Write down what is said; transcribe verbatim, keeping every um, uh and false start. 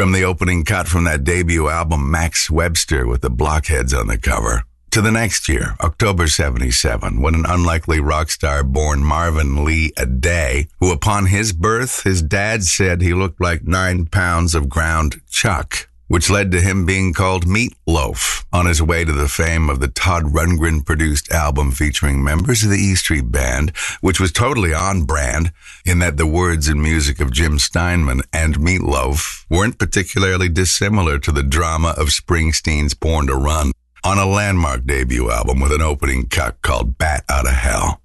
From the opening cut from that debut album, Max Webster with the blockheads on the cover, to the next year, October seventy-seven, when an unlikely rock star born Marvin Lee Aday, who upon his birth, his dad said he looked like nine pounds of ground chuck, which led to him being called Meat Loaf on his way to the fame of the Todd Rundgren-produced album featuring members of the E Street Band, which was totally on brand in that the words and music of Jim Steinman and Meat Loaf weren't particularly dissimilar to the drama of Springsteen's Born to Run, on a landmark debut album with an opening cut called Bat Outta Hell.